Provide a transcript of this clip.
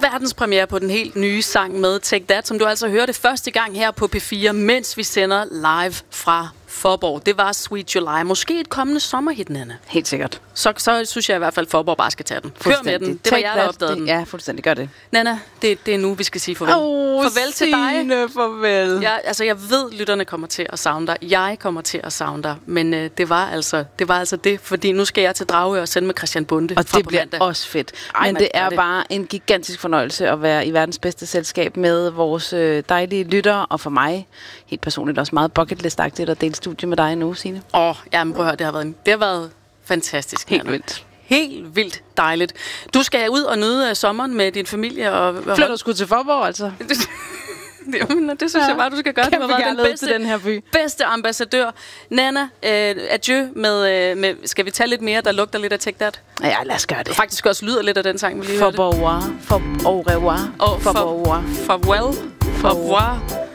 verdenspremiere på den helt nye sang med Take That, som du altså hørte første gang her på P4, mens vi sender live fra Faaborg. Det var Sweet July. Måske et kommende sommerhit, Nanna. Helt sikkert. Så synes jeg i hvert fald, at Faaborg bare skal tage den. Kør med den. Det var jeg, der opdagede den. Ja, fuldstændig. Gør det. Nanna, det er nu, vi skal sige farvel. Farvel til dig. Farvel. Jeg ved, lytterne kommer til at savne dig. Jeg kommer til at savne dig. Men det var altså det, fordi nu skal jeg til Dragør og sende med Christian Bonde. Og det bliver også fedt. Men det er bare en gigantisk fornøjelse at være i verdens bedste selskab med vores dejlige lyttere, og for mig helt personligt også meget bucketlist-agtigt at dele studie med dig nu, Signe. Jamen prøv at høre, det har været fantastisk. Helt vildt. Helt vildt dejligt. Du skal ud og nyde sommeren med din familie. Flytter du sgu til Faaborg, altså? Jamen, det synes jeg bare, du skal gøre. Du har været den bedste ambassadør. Nanna, adieu med... Skal vi tage lidt mere, der lugter lidt af Take That? Ja, lad os gøre det. Faktisk også lyder lidt af den sang, vi lige hørte. Au revoir. Farvel.